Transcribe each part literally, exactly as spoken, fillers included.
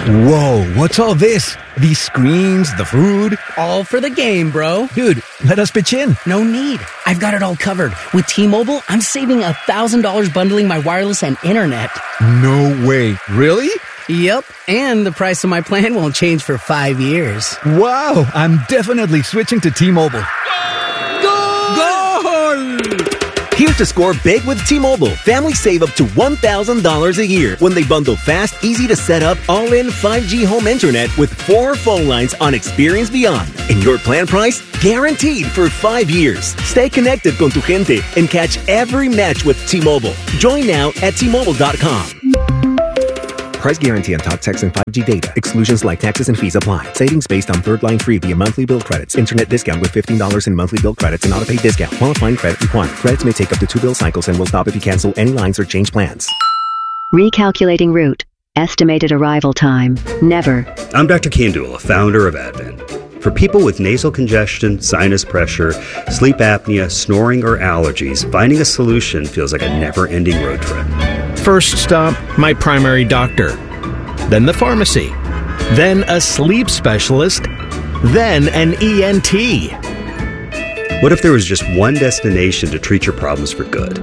Whoa, what's all this? These screens, the food? All for the game, bro. Dude, let us pitch in. No need. I've got it all covered. With T-Mobile, I'm saving one thousand dollars bundling my wireless and internet. No way. Really? Yep, and the price of my plan won't change for five years. Wow, I'm definitely switching to T-Mobile. Goal! Goal! Here to score big with T-Mobile. Families save up to one thousand dollars a year when they bundle fast, easy-to-set-up, all-in five G home internet with four phone lines on Experience Beyond. And your plan price? Guaranteed for five years. Stay connected con tu gente and catch every match with T-Mobile. Join now at T Mobile dot com. Price guarantee on top text and five G data. Exclusions like taxes and fees apply. Savings based on third line free via monthly bill credits. Internet discount with fifteen dollars in monthly bill credits and auto-pay discount. Qualifying credit required. Credits may take up to two bill cycles and will stop if you cancel any lines or change plans. Recalculating route. Estimated arrival time. Never. I'm Doctor Kandula, founder of Advent. For people with nasal congestion, sinus pressure, sleep apnea, snoring, or allergies, finding a solution feels like a never-ending road trip. First stop, my primary doctor. Then the pharmacy. Then a sleep specialist. Then an E N T. What if there was just one destination to treat your problems for good?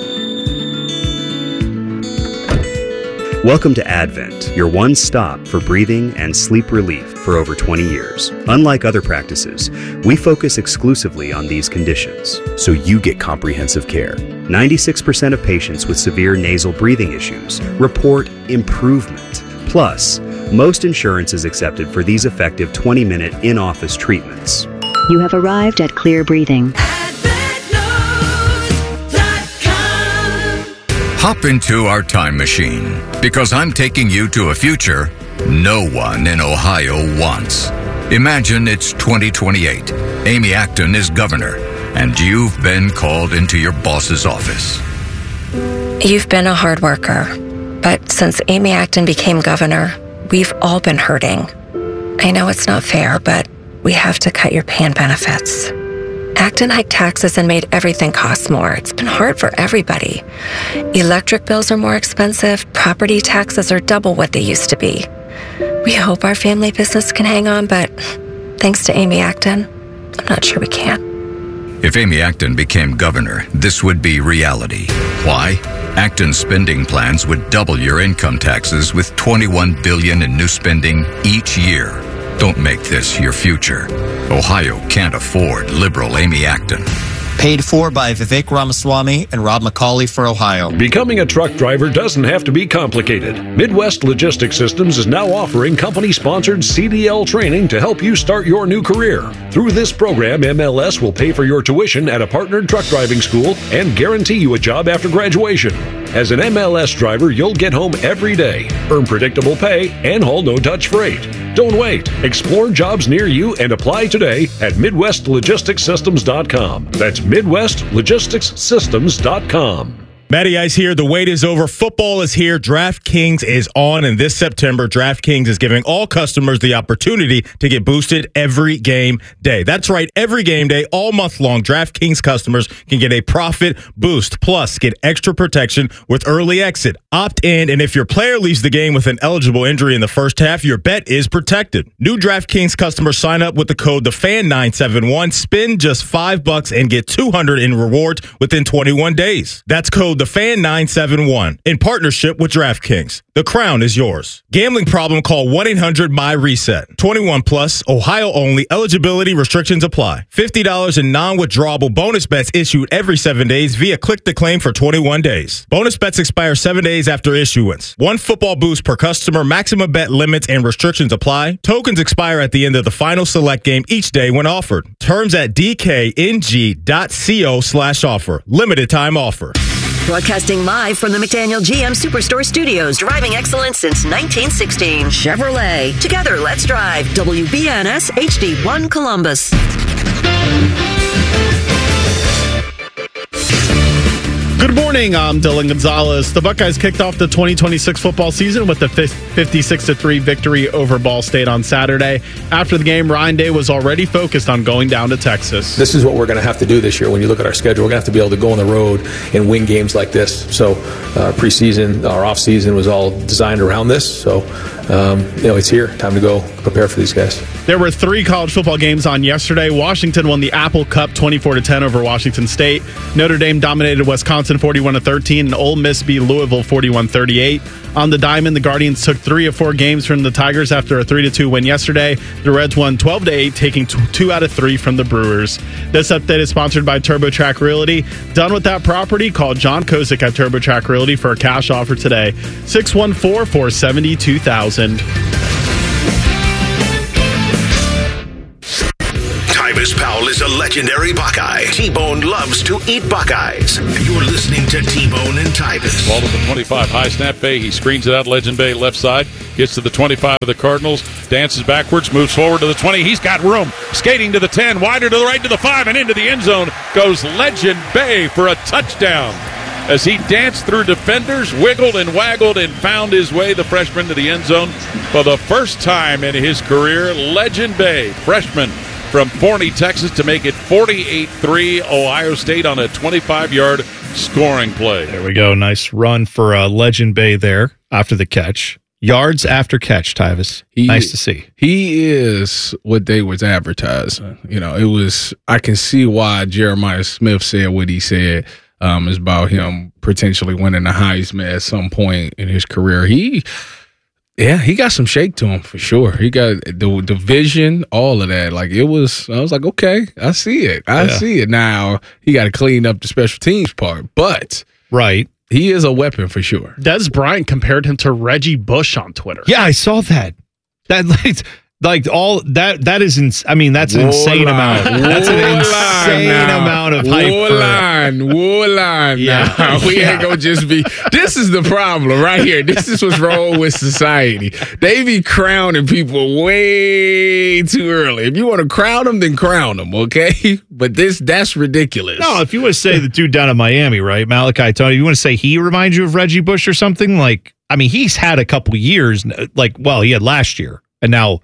Welcome to Advent, your one stop for breathing and sleep relief for over twenty years. Unlike other practices, we focus exclusively on these conditions, so you get comprehensive care. ninety-six percent of patients with severe nasal breathing issues report improvement. Plus, most insurance is accepted for these effective twenty-minute in-office treatments. You have arrived at Clear Breathing. Hop into our time machine, because I'm taking you to a future no one in Ohio wants. Imagine it's twenty twenty-eight. Amy Acton is governor, and you've been called into your boss's office. You've been a hard worker, but since Amy Acton became governor, we've all been hurting. I know it's not fair, but we have to cut your PAN benefits. Acton hiked taxes and made everything cost more. It's been hard for everybody. Electric bills are more expensive. Property taxes are double what they used to be. We hope our family business can hang on, but thanks to Amy Acton, I'm not sure we can. If Amy Acton became governor, this would be reality. Why? Acton's spending plans would double your income taxes with twenty-one billion dollars in new spending each year. Don't make this your future. Ohio can't afford liberal Amy Acton. Paid for by Vivek Ramaswamy and Rob McCauley for Ohio. Becoming a truck driver doesn't have to be complicated. Midwest Logistics Systems is now offering company-sponsored C D L training to help you start your new career. Through this program, M L S will pay for your tuition at a partnered truck driving school and guarantee you a job after graduation. As an M L S driver, you'll get home every day, earn predictable pay, and haul no-touch freight. Don't wait. Explore jobs near you and apply today at Midwest Logistics Systems dot com. That's Midwest Logistics Systems dot com. Matty Ice here. The wait is over. Football is here. DraftKings is on, and this September, DraftKings is giving all customers the opportunity to get boosted every game day. That's right, every game day, all month long, DraftKings customers can get a profit boost. Plus, get extra protection with early exit. Opt in, and if your player leaves the game with an eligible injury in the first half, your bet is protected. New DraftKings customers sign up with the code the fan nine seven one, spend just five bucks, and get two hundred in rewards within twenty-one days. That's code the fan nine seven one in partnership with DraftKings. The crown is yours. Gambling problem? Call one eight hundred M Y reset. twenty-one plus, Ohio only. Eligibility restrictions apply. fifty dollars in non-withdrawable bonus bets issued every seven days via click to claim for twenty-one days. Bonus bets expire seven days after issuance. One football boost per customer. Maximum bet limits and restrictions apply. Tokens expire at the end of the final select game each day when offered. Terms at d k n g dot co slash offer. Limited time offer. Broadcasting live from the McDaniel G M Superstore Studios. Driving excellence since nineteen sixteen. Chevrolet. Together, let's drive. W B N S H D one Columbus. Good morning, I'm Dylan Gonzalez. The Buckeyes kicked off the twenty twenty-six football season with a fifty-six to three victory over Ball State on Saturday. After the game, Ryan Day was already focused on going down to Texas. This is what we're going to have to do this year. When you look at our schedule, we're going to have to be able to go on the road and win games like this. So uh, preseason, our off season was all designed around this. So um, you know, it's here. Time to go prepare for these guys. There were three college football games on yesterday. Washington won the Apple Cup twenty-four to ten over Washington State. Notre Dame dominated Wisconsin forty-one to thirteen, and Ole Miss beat Louisville forty-one thirty-eight. On the diamond, the Guardians took three of four games from the Tigers after a three to two win yesterday. The Reds won twelve to eight, taking two out of three from the Brewers. This update is sponsored by TurboTrack Realty. Done with that property? Call John Kozik at TurboTrack Realty for a cash offer today. six one four, four seven two thousand. Tyvis Powell is a legendary Buckeye. T-Bone loves to eat Buckeyes. You're listening to T-Bone and Tyvis. Ball to the twenty-five. High snap. Bay. He screens it out. Legend Bay left side. Gets to the twenty-five of the Cardinals. Dances backwards. Moves forward to the twenty. He's got room. Skating to the ten. Wider to the right to the five. And into the end zone goes Legend Bay for a touchdown. As he danced through defenders, wiggled and waggled, and found his way, the freshman, to the end zone for the first time in his career. Legend Bay, freshman from Forney, Texas, to make it forty-eight three. Ohio State on a twenty-five-yard scoring play. There we go. Nice run for uh, Legend Bay there after the catch. Yards after catch, Tyvis. He, nice to see. He is what they was advertising. You know, it was, I can see why Jeremiah Smith said what he said. Um, is about him potentially winning the Heisman at some point in his career. He, yeah, he got some shake to him for sure. He got the, the vision, all of that. Like, it was, I was like, okay, I see it. I Yeah. see it. Now, he got to clean up the special teams part, but right, he is a weapon for sure. Des Bryant compared him to Reggie Bush on Twitter. Yeah, I saw that. That like, like all that that is ins- I mean, that's an insane amount. That's an insane amount of hype. War for, line, war line. Yeah. Now. We Yeah. ain't gonna just be. This is the problem right here. This is what's wrong with society. They be crowning people way too early. If you want to crown them, then crown them, okay? But this, that's ridiculous. No, if you want to say the dude down in Miami, right, Malachi Tony, you want to say he reminds you of Reggie Bush or something? Like, I mean, he's had a couple years, like, well, he had last year, and now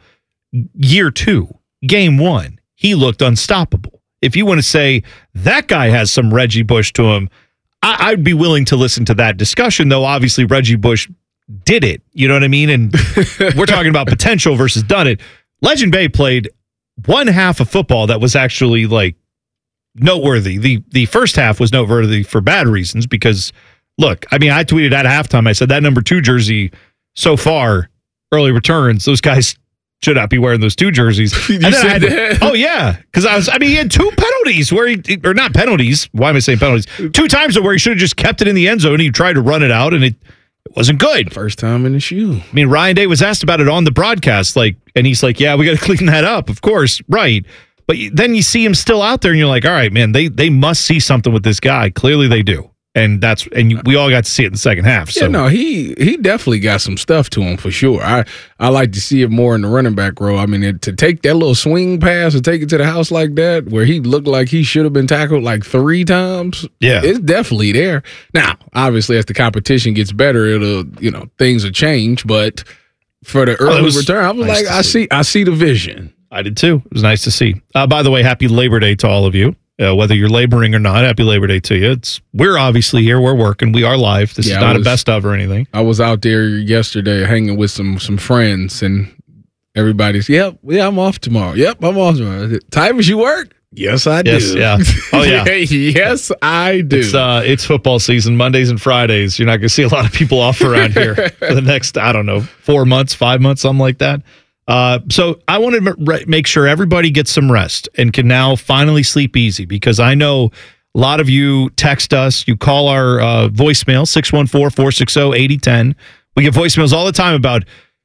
year two, game one, he looked unstoppable. If you want to say that guy has some Reggie Bush to him, I, I'd be willing to listen to that discussion, though obviously Reggie Bush did it. You know what I mean? And we're talking about potential versus done it. Legend Bay played one half of football that was actually like noteworthy. The the first half was noteworthy for bad reasons because, look, I mean, I tweeted at halftime, I said that number two jersey so far, early returns, those guys should not be wearing those two jerseys. And then I had to, oh, yeah. Because I was, I mean, he had two penalties where he, or not penalties. Why am I saying penalties? Two times where he should have just kept it in the end zone. He tried to run it out and it, it wasn't good. First time in the shoe. I mean, Ryan Day was asked about it on the broadcast, like, and he's like, yeah, we got to clean that up. Of course. Right. But then you see him still out there and you're like, all right, man, they, they must see something with this guy. Clearly they do. And that's and you, we all got to see it in the second half. So yeah, no, he he definitely got some stuff to him for sure. I, I like to see it more in the running back row. I mean, it, to take that little swing pass and take it to the house like that, where he looked like he should have been tackled like three times. Yeah, it's definitely there. Now, obviously, as the competition gets better, it'll you know things will change. But for the early was return, I was nice like, I see, I see the vision. I did too. It was nice to see. Uh, by the way, happy Labor Day to all of you. Uh, whether you're laboring or not, happy Labor Day to you. It's we're obviously here. We're working. We are live. This Yeah, is not I was- a best of or anything. I was out there yesterday hanging with some some friends, and everybody's, yep, yeah, I'm off tomorrow. Yep, I'm off tomorrow. Tyvis, you work? Yes, I do. Yes, yeah. Oh, yeah. Yes, I do. It's uh, it's football season, Mondays and Fridays. You're not going to see a lot of people off around here for the next, I don't know, four months, five months, something like that. Uh, so I want to m- make sure everybody gets some rest and can now finally sleep easy because I know a lot of you text us. You call our uh, voicemail, six one four, four six zero, eight zero one zero. We get voicemails all the time about,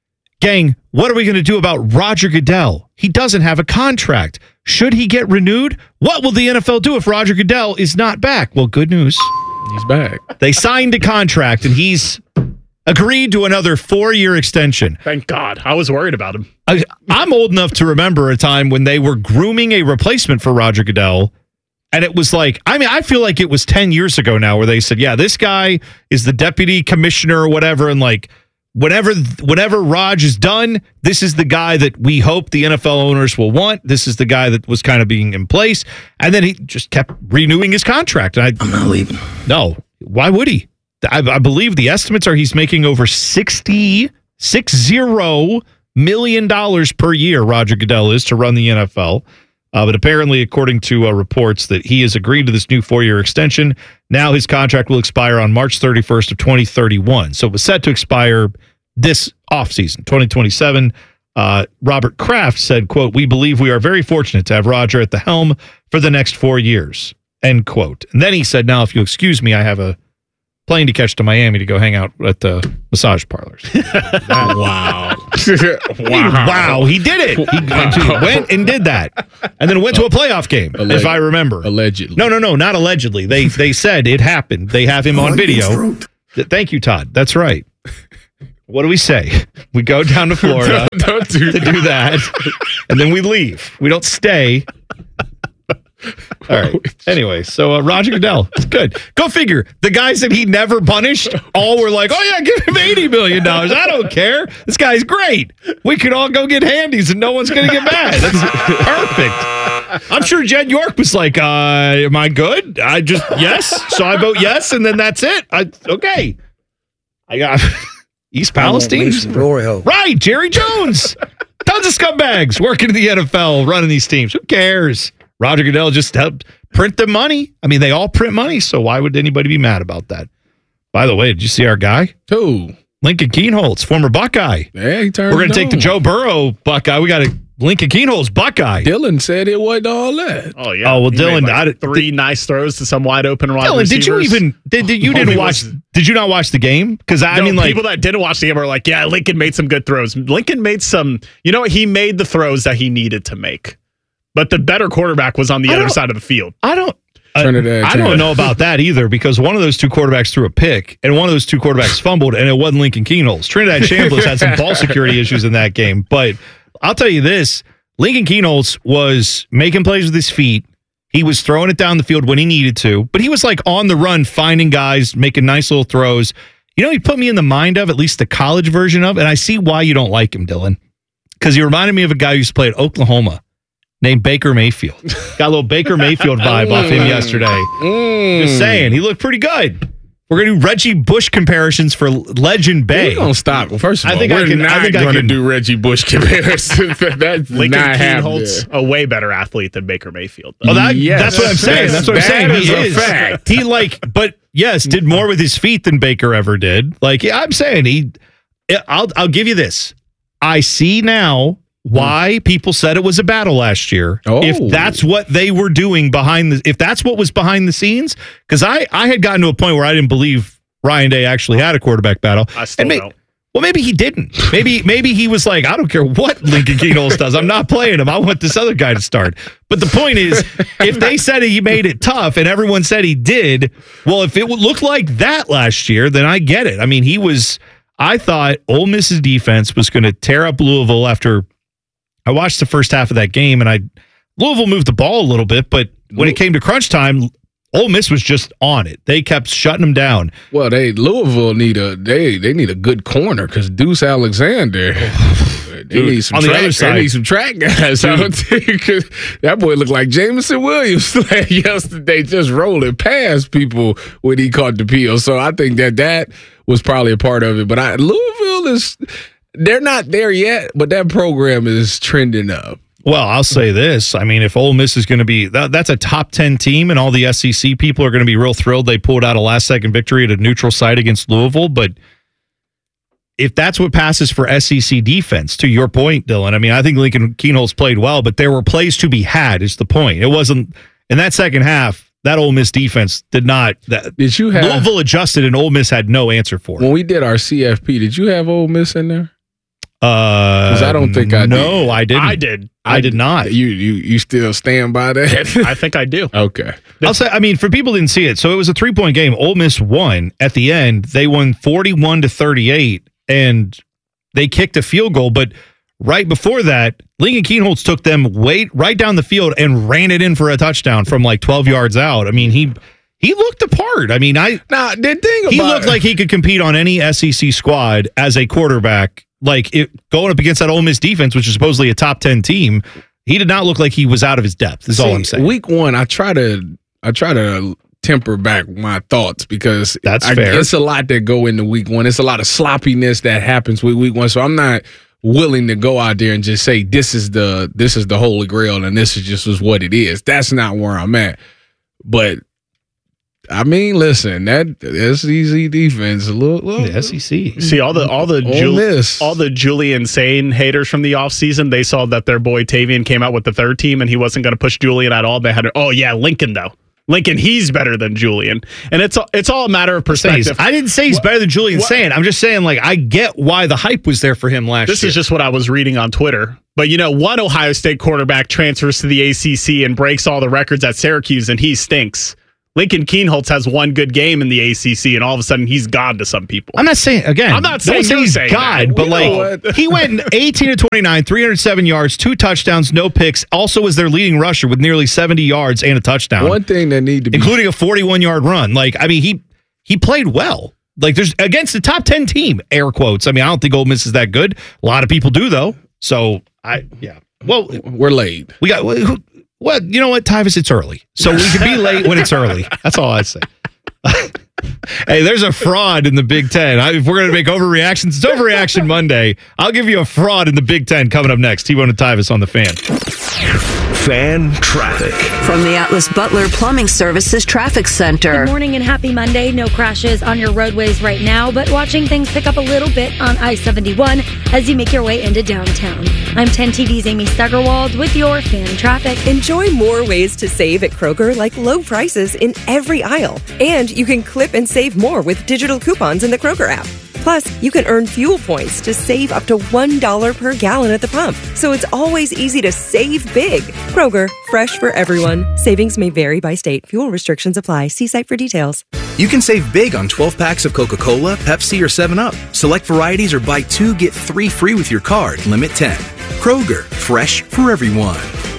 gang, what are we going to do about Roger Goodell? He doesn't have a contract. Should he get renewed? What will the N F L do if Roger Goodell is not back? Well, good news. He's back. They signed a contract and he's agreed to another four-year extension. Thank God. I was worried about him. I, I'm old enough to remember a time when they were grooming a replacement for Roger Goodell. And it was like, I mean, I feel like it was ten years ago now where they said, yeah, this guy is the deputy commissioner or whatever. And like, whenever, whenever Raj is done, this is the guy that we hope the N F L owners will want. This is the guy that was kind of being in place. And then he just kept renewing his contract. And I, I'm not leaving. No. Why would he? I, I believe the estimates are he's making over sixty, Six zero million dollars per year, Roger Goodell is to run the N F L. Uh, but apparently, according to uh, reports, that he has agreed to this new four-year extension. Now his contract will expire on March thirty-first of twenty thirty-one. So it was set to expire this offseason, twenty twenty-seven. Uh, Robert Kraft said, quote, "We believe we are very fortunate to have Roger at the helm for the next four years, end quote. And then he said, now, if you'll excuse me, I have a plane to catch to Miami to go hang out at the massage parlors. Wow. wow. Wow. He did it. He wow. went and did that. And then went to a playoff game, Alleg- if I remember. Allegedly. No, no, no, not allegedly. They they said it happened. They have him on video. Thank you, Todd. That's right. What do we say? We go down to Florida don't, don't do to that. do that, and then we leave. We don't stay. All right. Anyway, so uh, Roger Goodell, it's good. Go figure. The guys that he never punished, all were like, "Oh yeah, give him eighty million dollars. I don't care. This guy's great. We could all go get handies, and no one's going to get mad. That's perfect." I'm sure Jed York was like, uh, "Am I good? I just yes." So I vote yes, and then that's it. I okay. I got East Palestine. Right, Jerry Jones. Tons of scumbags working in the N F L, running these teams. Who cares? Roger Goodell just helped print the money. I mean, they all print money, so why would anybody be mad about that? By the way, did you see our guy? Who? Lincoln Kienholz, former Buckeye. Yeah, he turned We're going to take on. the Joe Burrow Buckeye. We got a Lincoln Kienholz Buckeye. Dylan said it wasn't all that. Oh, yeah. Oh, well, He Dylan, made, like, I, three did, nice throws to some wide open wide Dylan, receivers. did you even, did, did you Only didn't watch, was, did you not watch the game? Because I no, mean, like. people that didn't watch the game are like, yeah, Lincoln made some good throws. Lincoln made some, you know what? He made the throws that he needed to make. But the better quarterback was on the other side of the field. I don't. Trinidad, Uh, I don't know about that either, because one of those two quarterbacks threw a pick and one of those two quarterbacks fumbled, and it wasn't Lincoln Kienholz. Trinidad Chambliss had some ball security issues in that game. But I'll tell you this, Lincoln Kienholz was making plays with his feet. He was throwing it down the field when he needed to, but he was like on the run, finding guys, making nice little throws. You know, he put me in the mind of, at least the college version of, and I see why you don't like him, Dylan, because he reminded me of a guy who used to play at Oklahoma named Baker Mayfield. Got a little Baker Mayfield vibe off him yesterday. Mm. Just saying, he looked pretty good. We're gonna do Reggie Bush comparisons for Legend Bay. We're gonna stop. Well, first of all, I think we're I can, not I think I gonna can, do Reggie Bush comparisons. That's Lincoln not Kienholz, a way better athlete than Baker Mayfield. Oh, that, Yes. that's what I'm saying. That's what I'm That saying. is He a is. fact. He like, but yes, did more with his feet than Baker ever did. Like, yeah, I'm saying he. I'll I'll give you this. I see now why people said it was a battle last year. Oh. If that's what they were doing behind the, if that's what was behind the scenes, because I I had gotten to a point where I didn't believe Ryan Day actually had a quarterback battle. I still and may, don't. Well, maybe he didn't. Maybe maybe he was like, I don't care what Lincoln Kienholz does. I'm not playing him. I want this other guy to start. But the point is, if they said he made it tough and everyone said he did, well, if it looked like that last year, then I get it. I mean, he was. I thought Ole Miss's defense was going to tear up Louisville after. I watched the first half of that game, and I Louisville moved the ball a little bit, but when it came to crunch time, Ole Miss was just on it. They kept shutting them down. Well, they Louisville need a they they need a good corner because Deuce Alexander. They Dude, need some on the track, other side. They need some track guys. I don't think 'cause that boy looked like Jameson Williams yesterday, just rolling past people when he caught the peel. So I think that that was probably a part of it. But I, Louisville is they're not there yet, but that program is trending up. Well, I'll say this. I mean, if Ole Miss is going to be, that, that's a top ten team, and all the S E C people are going to be real thrilled they pulled out a last-second victory at a neutral site against Louisville. But if that's what passes for S E C defense, to your point, Dylan, I mean, I think Lincoln Kienholz played well, but there were plays to be had is the point. It wasn't, in that second half, that Ole Miss defense did not, that, Did you have Louisville adjusted, and Ole Miss had no answer for it. when we did our C F P? Did you have Ole Miss in there? Uh, I don't think I no, did. I didn't. I did. I did not. You you you still stand by that? I think I do. Okay. I'll say, I mean, for people who didn't see it, so it was a three-point game. Ole Miss won at the end. They won forty-one to thirty-eight, and they kicked a field goal. But right before that, Lincoln Kienholz took them way, right down the field and ran it in for a touchdown from like twelve yards out. I mean, he he looked the part. I mean, I Now, the thing he about looked like he could compete on any S E C squad as a quarterback. Like it, going up against that Ole Miss defense, which is supposedly a top ten team, he did not look like he was out of his depth. Is See, all I'm saying. Week one, I try to I try to temper back my thoughts because that's I, fair. It's a lot that go into week one. It's a lot of sloppiness that happens with week one. So I'm not willing to go out there and just say this is the this is the holy grail and this is just is what it is. That's not where I'm at. But I mean, listen, that S E C defense, look, look the S E C. See all the all the Jul- all the Julian Sane haters from the offseason, they saw that their boy Tavian came out with the third team and he wasn't going to push Julian at all. They had to, oh yeah, Lincoln though. Lincoln, he's better than Julian, and it's it's all a matter of perspective. I didn't say he's what, better than Julian what, Sane. I'm just saying, like, I get why the hype was there for him last this year. This is just what I was reading on Twitter. But you know, one Ohio State quarterback transfers to the A C C and breaks all the records at Syracuse, and he stinks. Lincoln Kienholz has one good game in the A C C, and all of a sudden he's God to some people. I'm not saying, again, I'm not saying, saying he's saying God, that. but like he went eighteen to twenty-nine, three hundred seven yards, two touchdowns, no picks. Also was their leading rusher with nearly seventy yards and a touchdown. One thing that need to be, including a forty-one yard run. Like, I mean, he he played well. Like, there's against the top ten team, air quotes. I mean, I don't think Ole Miss is that good. A lot of people do, though. So, I, yeah. Well, we're late. We got, who, well, you know what, Tyvis, it's early. So we can be late when it's early. That's all I say. Hey, there's a fraud in the Big Ten. I, if we're going to make overreactions, it's Overreaction Monday. I'll give you a fraud in the Big Ten coming up next. T-Bone and Tyvis on the Fan. Fan traffic. From the Atlas Butler Plumbing Services Traffic Center. Good morning and happy Monday. No crashes on your roadways right now, but watching things pick up a little bit on I seventy-one as you make your way into downtown. I'm ten T V's Amy Steigerwald with your Fan Traffic. Enjoy more ways to save at Kroger, like low prices in every aisle. And you can clip and save more with digital coupons in the Kroger app. Plus, you can earn fuel points to save up to one dollar per gallon at the pump. So it's always easy to save big. Kroger, fresh for everyone. Savings may vary by state. Fuel restrictions apply. See site for details. You can save big on twelve packs of Coca-Cola, Pepsi, or seven up. Select varieties or buy two, get three free with your card. Limit ten. Kroger, fresh for everyone.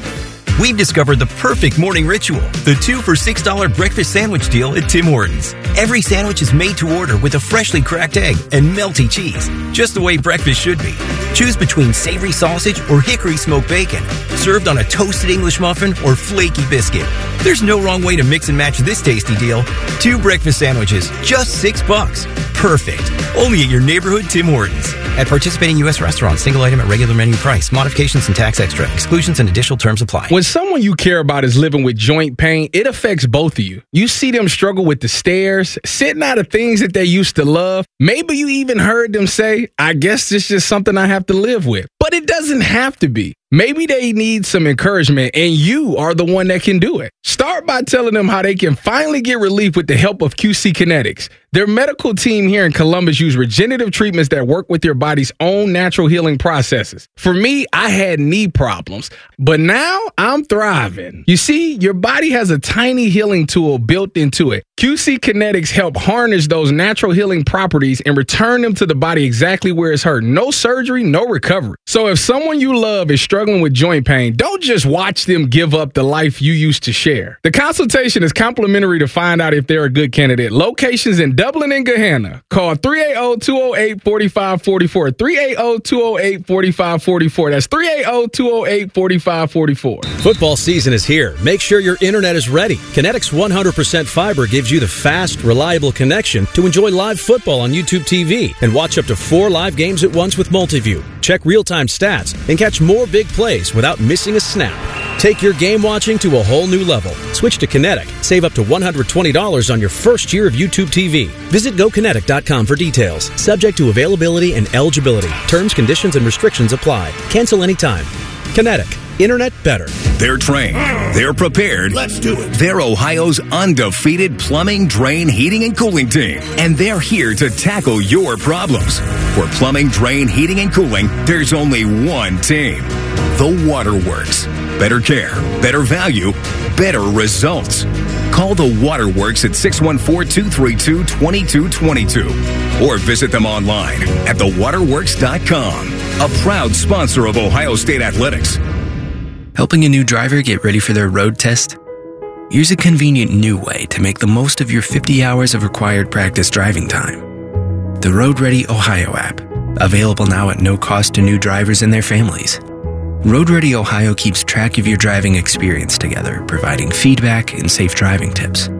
We've discovered the perfect morning ritual, the two for six dollars breakfast sandwich deal at Tim Hortons. Every sandwich is made to order with a freshly cracked egg and melty cheese, just the way breakfast should be. Choose between savory sausage or hickory smoked bacon, served on a toasted English muffin or flaky biscuit. There's no wrong way to mix and match this tasty deal. Two breakfast sandwiches, just six bucks. Perfect. Only at your neighborhood Tim Hortons. At participating U S restaurants, single item at regular menu price. Modifications and tax extra. Exclusions and additional terms apply. When someone you care about is living with joint pain, it affects both of you. You see them struggle with the stairs, sitting out of things that they used to love. Maybe you even heard them say, I guess this is just something I have to live with. But it doesn't have to be. Maybe they need some encouragement, and you are the one that can do it. Start by telling them how they can finally get relief with the help of Q C Kinetics. Their medical team here in Columbus use regenerative treatments that work with your body's own natural healing processes. For me, I had knee problems, but now I'm thriving. You see, your body has a tiny healing tool built into it. Q C Kinetics help harness those natural healing properties and return them to the body exactly where it's hurt. No surgery, no recovery. So if someone you love is struggling with joint pain, don't just watch them give up the life you used to share. The consultation is complimentary to find out if they're a good candidate. Locations in Dublin and Gahanna. Call three eight zero, two zero eight, four five four four. three eight zero, two zero eight, four five four four. That's three eight zero, two zero eight, four five four four. Football season is here. Make sure your internet is ready. Kinetics one hundred percent fiber gives you the fast, reliable connection to enjoy live football on YouTube T V and watch up to four live games at once with Multiview. Check real-time stats and catch more big plays without missing a snap. Take your game watching to a whole new level. Switch to Kinetic. Save up to one hundred twenty dollars on your first year of YouTube T V. Visit go kinetic dot com for details. Subject to availability and eligibility. Terms, conditions, and restrictions apply. Cancel anytime. Kinetic. Internet better. They're trained. They're prepared. Let's do it. They're Ohio's undefeated plumbing, drain, heating, and cooling team. And they're here to tackle your problems. For plumbing, drain, heating, and cooling, there's only one team. The Waterworks. Better care, better value, better results. Call the Waterworks at six one four, two three two, two two two two or visit them online at the waterworks dot com. A proud sponsor of Ohio State Athletics. Helping a new driver get ready for their road test? Here's a convenient new way to make the most of your fifty hours of required practice driving time. The Road Ready Ohio app, available now at no cost to new drivers and their families. Road Ready Ohio keeps track of your driving experience together, providing feedback and safe driving tips.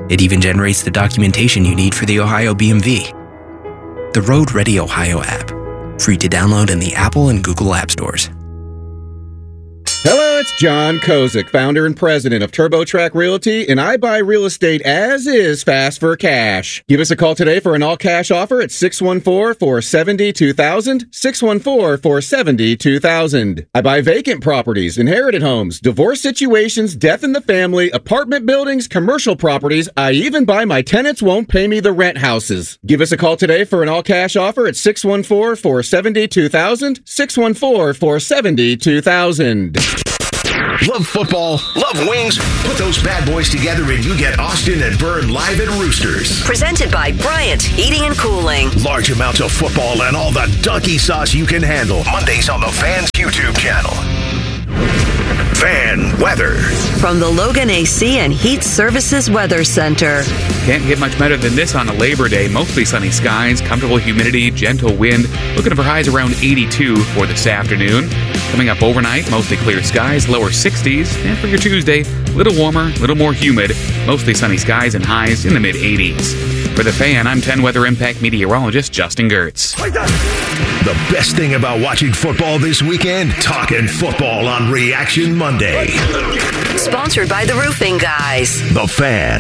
It even generates the documentation you need for the Ohio B M V. The Road Ready Ohio app. Free to download in the Apple and Google App Stores. Hello, it's John Kozik, founder and president of TurboTrack Realty, and I buy real estate as is fast for cash. Give us a call today for an all-cash offer at six one four, four seven zero, two thousand, six one four, four seven zero, two thousand. I buy vacant properties, inherited homes, divorce situations, death in the family, apartment buildings, commercial properties. I even buy my tenants won't pay me the rent houses. Give us a call today for an all-cash offer at six one four, four seven zero, two thousand, six one four, four seven zero, two thousand. Love football? Love wings? Put those bad boys together and you get Austin and Byrne live at Roosters. Presented by Bryant Heating and Cooling. Large amounts of football and all the donkey sauce you can handle. Mondays on the Fan's YouTube channel. Fan weather. From the Logan A C and Heat Services Weather Center. Can't get much better than this on a Labor Day. Mostly sunny skies, comfortable humidity, gentle wind. Looking for highs around eighty-two for this afternoon. Coming up overnight, mostly clear skies, lower sixties. And for your Tuesday, a little warmer, a little more humid. Mostly sunny skies and highs in the mid-eighties. For The Fan, I'm ten Weather Impact meteorologist Justin Gertz. The best thing about watching football this weekend? Talking football on Reaction Monday. Sponsored by the Roofing Guys. The Fan.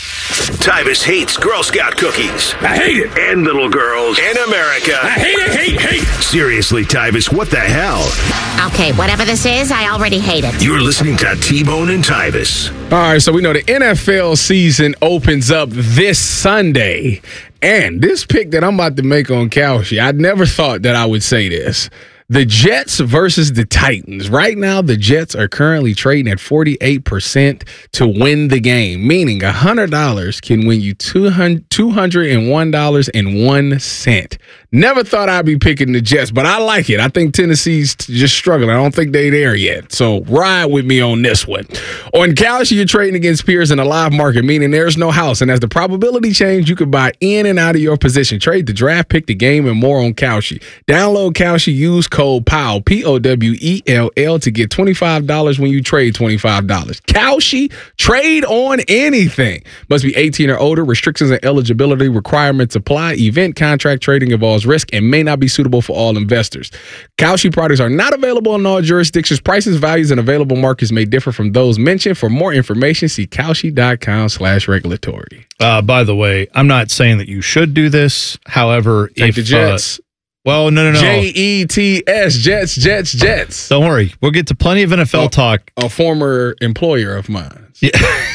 Tyvis hates Girl Scout cookies. I hate it. And little girls. And America. I hate it, hate, hate. Seriously, Tyvis, what the hell? Okay, whatever this is, I already hate it. You're listening to T-Bone and Tyvis. All right, so we know the N F L season opens up this Sunday. And this pick that I'm about to make on Kalshi, I never thought that I would say this. The Jets versus the Titans. Right now, the Jets are currently trading at forty-eight percent to win the game, meaning one hundred dollars can win you two hundred one dollars and one cent. Never thought I'd be picking the Jets, but I like it. I think Tennessee's just struggling. I don't think they're there yet. So ride with me on this one. On Kalshi, you're trading against peers in a live market, meaning there's no house. And as the probability changes, you can buy in and out of your position. Trade the draft, pick the game, and more on Kalshi. Download Kalshi, use code P O W L, P O W E L L, to get twenty-five dollars when you trade twenty-five dollars. Kalshi, trade on anything. Must be eighteen or older. Restrictions and eligibility requirements apply. Event contract trading involves risk and may not be suitable for all investors. Kalshi products are not available in all jurisdictions. Prices, values, and available markets may differ from those mentioned. For more information, see Kalshi.com slash regulatory. Uh, by the way, I'm not saying that you should do this. However, Take if the Jets. Uh, well, no, no, no. J E T S, Jets, Jets, Jets. Don't worry. We'll get to plenty of N F L a, talk. A former employer of mine. Yeah.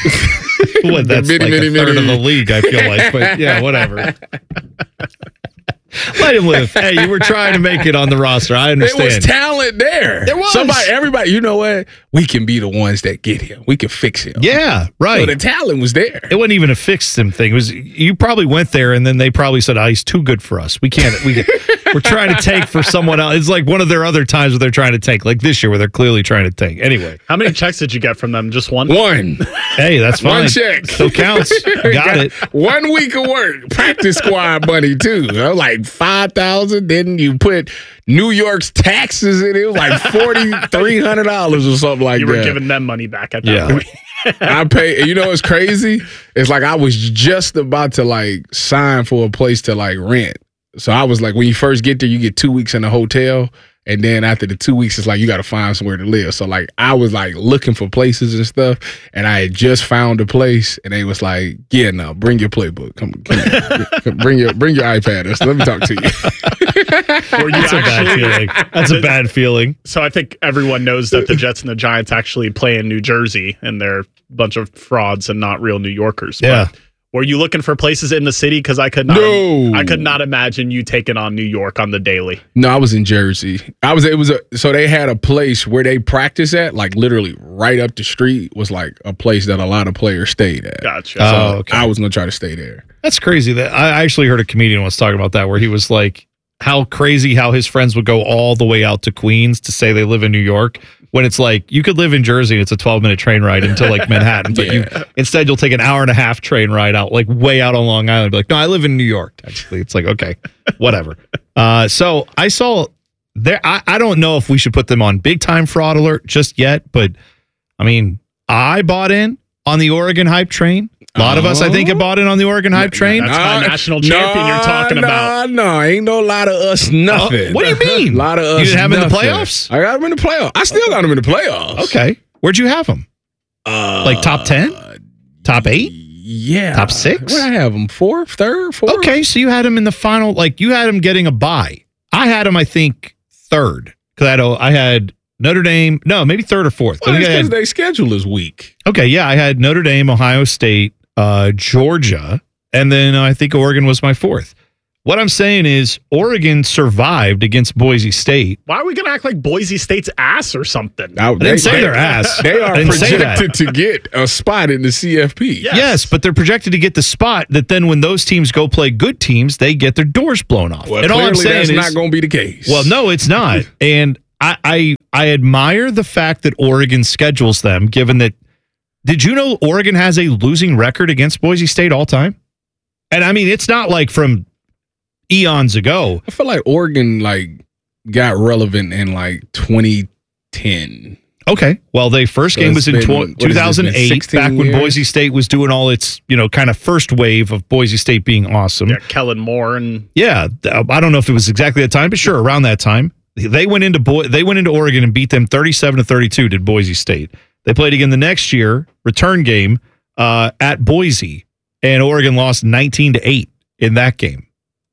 What, that's many, like many, a third many. of the league, I feel like. But yeah, whatever. Let him live. Hey, you were trying to make it on the roster. I understand. There was talent there. There was. Somebody, everybody, you know what? We can be the ones that get him. We can fix him. Yeah, right. So the talent was there. It wasn't even a fix him thing. It was you probably went there and then they probably said, "Oh, he's too good for us. We can't. We we're trying to take for someone else." It's like one of their other times where they're trying to take, like this year where they're clearly trying to take. Anyway, how many checks did you get from them? Just one. One. Hey, that's fine. One check. Still counts. Got, Got it. One week of work. Practice squad money too. I was like five thousand. Then you put New York's taxes in it. It was like forty three hundred dollars or something like that. You were giving them money back at that yeah. point. I pay. You know what's crazy? It's like I was just about to like sign for a place to like rent. So I was like, when you first get there, you get two weeks in a hotel. And then after the two weeks, it's like you got to find somewhere to live. So like I was like looking for places and stuff, and I had just found a place, and they was like, "Yeah, no, bring your playbook, come, come here. Come, bring your bring your iPad. Let's, let me talk to you." Were you That's actually, a bad feeling. That's a bad feeling. So I think everyone knows that the Jets and the Giants actually play in New Jersey, and they're a bunch of frauds and not real New Yorkers. Yeah. But were you looking for places in the city? Because I could not. No. I could not imagine you taking on New York on the daily. No, I was in Jersey. I was. It was a. So they had a place where they practice at, like literally right up the street was like a place that a lot of players stayed at. Gotcha. So Oh, okay. I was gonna try to stay there. That's crazy. That I actually heard a comedian was talking about that, where he was like, how crazy how his friends would go all the way out to Queens to say they live in New York, when it's like you could live in Jersey and it's a twelve minute train ride into like Manhattan, but Yeah. you instead you'll take an hour and a half train ride out, like way out on Long Island. Be like, no, I live in New York. Actually, it's like, okay, whatever. Uh, so I saw there. I, I don't know if we should put them on big time fraud alert just yet, but I mean, I bought in on the Oregon hype train? A lot of us, I think, have bought in on the Oregon hype train. That's my national champion no, you're talking no, about. No, ain't no lot of us nothing. Uh, what do you mean? A lot of us You didn't have him in the nothing. playoffs? I got him in the playoffs. I still got him in the playoffs. Okay. Where'd you have him? Uh, Like top ten? Top eight? Yeah. Top six? Where I have him? Fourth, third, fourth? Okay, so you had him in the final, like you had him getting a bye. I had him, I think, third. Because I, had a- I had Notre Dame, no, maybe third or fourth. Well, I think that's I had- because their schedule is weak. okay, yeah, I had Notre Dame, Ohio State, uh, Georgia, and then I think Oregon was my fourth. What I'm saying is Oregon survived against Boise State. Why are we going to act like Boise State's ass or something? Now, I didn't say their ass. They are I didn't say that. projected to get a spot in the C F P. Yes. yes, but they're projected to get the spot that then when those teams go play good teams, they get their doors blown off. Well, and all I'm clearly saying that's is not going to be the case. Well, no, it's not. And I, I I admire the fact that Oregon schedules them, given that did you know Oregon has a losing record against Boise State all time? And I mean, it's not like from eons ago. I feel like Oregon like got relevant in like twenty ten. Okay. Well, their first So game it's was in been- tw- what is this, two thousand eight, been sixteen back when years? Boise State was doing all its, you know, kind of first wave of Boise State being awesome. Yeah, Kellen Moore and Yeah, th- I don't know if it was exactly that time, but sure, around that time, they went into Bo- they went into Oregon and beat them thirty-seven to thirty-two. Did Boise State? They played again the next year, return game uh, at Boise, and Oregon lost nineteen to eight in that game.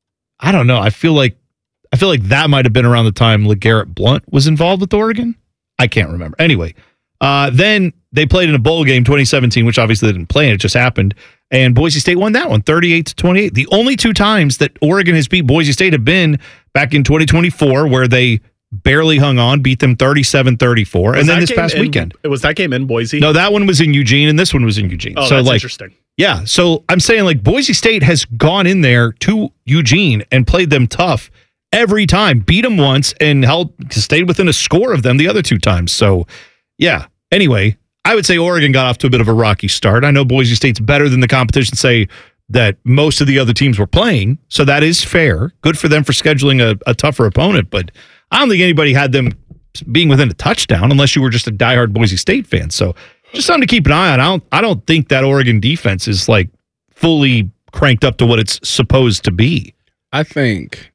I don't know. I feel like I feel like that might have been around the time LeGarrette Blount was involved with Oregon. I can't remember. Anyway, uh, then they played in a bowl game twenty seventeen, which obviously they didn't play in. It just happened. And Boise State won that one, thirty-eight to twenty-eight. The only two times that Oregon has beat Boise State have been back in twenty twenty-four, where they barely hung on, beat them thirty-seven thirty-four. Was And then that this game past in- weekend. Was that game in Boise? No, that one was in Eugene, and this one was in Eugene. Oh, so that's like, interesting. Yeah. So I'm saying like Boise State has gone in there to Eugene and played them tough every time, beat them once and held stayed within a score of them the other two times. So yeah. Anyway, I would say Oregon got off to a bit of a rocky start. I know Boise State's better than the competition say that most of the other teams were playing. So that is fair. Good for them for scheduling a, a tougher opponent, but I don't think anybody had them being within a touchdown unless you were just a diehard Boise State fan. So just something to keep an eye on. I don't I don't think that Oregon defense is like fully cranked up to what it's supposed to be. I think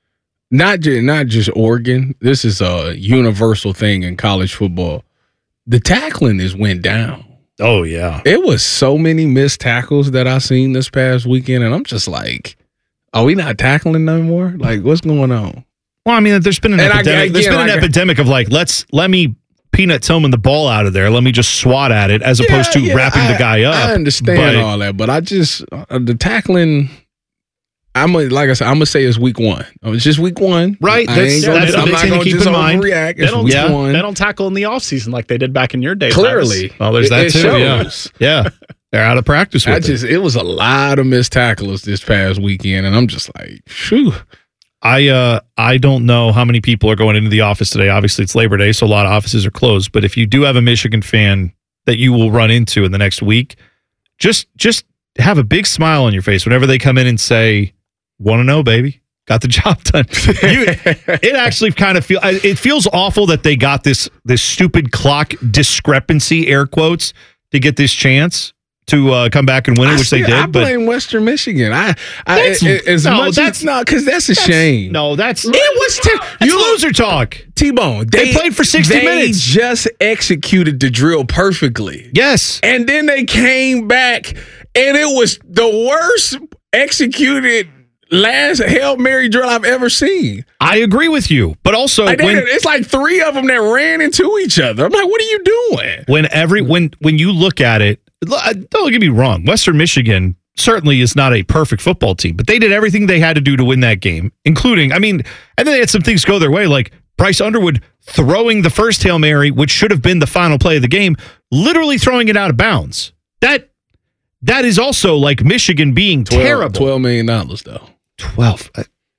not just not just Oregon. This is a universal thing in college football. The tackling is went down. Oh yeah, it was so many missed tackles that I seen this past weekend, and I'm just like, are we not tackling no more? Like, what's going on? Well, I mean, there's been an And I- epidemic. there's again, been an like- epidemic of like, let's let me Peanut Tillman the ball out of there. Let me just swat at it as opposed to Yeah, wrapping I- the guy up. I understand But- all that, but I just uh, the tackling. I'm a, like I said, I'm gonna say it's week one. Oh, it's just week one, Right, I that's- ain't gonna, that's the I'm big not thing to gonna keep just in mind. overreact. They It's don't, week yeah, one. they don't tackle in the offseason like they did back in your day. Clearly, Travis. Well, there's It- that it too. shows. Yeah, yeah, they're out of practice with I it. just it was a lot of missed tackles this past weekend, and I'm just like, phew. I uh I don't know how many people are going into the office today. Obviously, it's Labor Day, so a lot of offices are closed. But if you do have a Michigan fan that you will run into in the next week, just just have a big smile on your face whenever they come in and say, "Want to know, baby? Got the job done." You, it actually kind of feel it feels awful that they got this this stupid clock discrepancy, air quotes, to get this chance to uh, come back and win it, I which they still- I did. But blame Western Michigan. I, I That's- it- as no, much that's- as no, because that's a that's- shame. no, that's it was t- that's you loser talk. T-Bone. They played for sixty they minutes. Just executed the drill perfectly. Yes, and then they came back, and it was the worst executed last Hail Mary drill I've ever seen. I agree with you, but also Like, they- when it's like three of them that ran into each other. I'm like, what are you doing? when every when when you look at it, l- don't get me wrong, Western Michigan certainly is not a perfect football team, but they did everything they had to do to win that game, including, I mean, and then they had some things go their way, like Bryce Underwood throwing the first Hail Mary, which should have been the final play of the game, literally throwing it out of bounds. That that is also like Michigan being terrible. twelve million dollars though. twelve.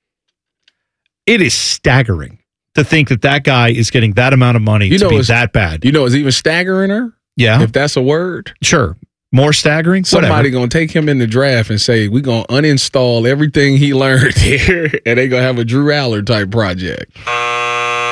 It is staggering to think that that guy is getting that amount of money You to know be it's- that bad. You know, it's even staggering her. Yeah. If that's a word. Sure. More staggering? Somebody Whatever. gonna take him in the draft and say we're gonna uninstall everything he learned here, and they gonna have a Drew Aller type project.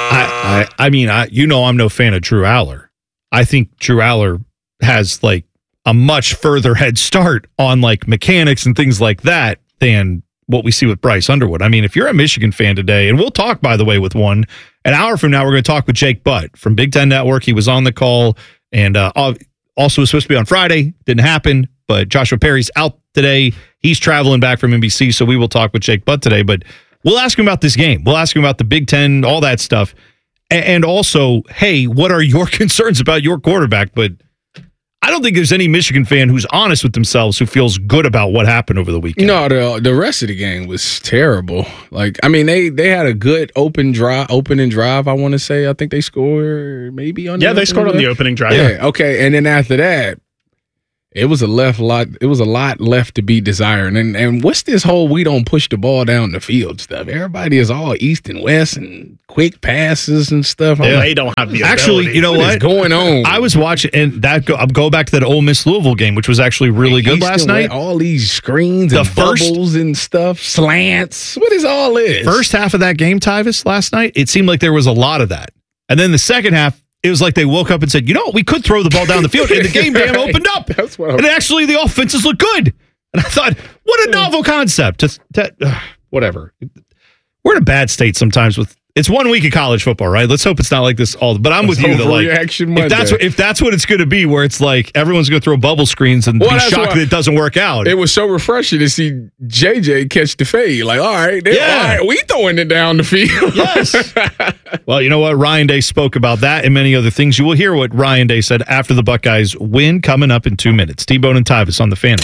I, I, I mean, I, you know, I'm no fan of Drew Aller. I think Drew Aller has like a much further head start on like mechanics and things like that than what we see with Bryce Underwood. I mean, if you're a Michigan fan today, and we'll talk, by the way, with one, an hour from now, we're going to talk with Jake Butt from Big Ten Network. He was on the call and uh, also was supposed to be on Friday. Didn't happen, but Joshua Perry's out today. He's traveling back from N B C, so we will talk with Jake Butt today. But we'll ask him about this game. We'll ask him about the Big Ten, all that stuff. And also, hey, what are your concerns about your quarterback? But I don't think there's any Michigan fan who's honest with themselves who feels good about what happened over the weekend. No, the the rest of the game was terrible. Like, I mean, they they had a good open drive, opening drive. I want to say, I think they scored maybe on. Yeah, the they scored on the opening drive. Yeah, okay, and then after that, it was a left lot. It was a lot left to be desired. And and what's this whole we don't push the ball down the field stuff? Everybody is all east and west and quick passes and stuff. Yeah, like, they don't have the actually. ability. You know what what is going on? I was watching, and that go, I'll go back to that Ole Miss Louisville game, which was actually really good East last and night. West, all these screens The and first- bubbles and stuff, slants. What is all this? First half of that game, Tyvis, last night, it seemed like there was a lot of that, and then the second half. It was like they woke up and said, you know what, we could throw the ball down the field, and the game damn opened up. That's what I'm- and actually, the offenses look good. And I thought, what a novel concept. To, to, uh, whatever. We're in a bad state sometimes with. It's one week of college football, right? Let's hope it's not like this all. But I'm with It's you. That like, overreaction if that's Monday. what if that's what it's going to be, where it's like everyone's going to throw bubble screens and Well, be that's shocked why- that it doesn't work out. It was so refreshing to see J J catch the fade. Like, all right, they, Yeah. all right, we throwing it down the field. Yes. Well, you know what? Ryan Day spoke about that and many other things. You will hear what Ryan Day said after the Buckeyes win coming up in two minutes. T-Bone and Tyvis on the Fan.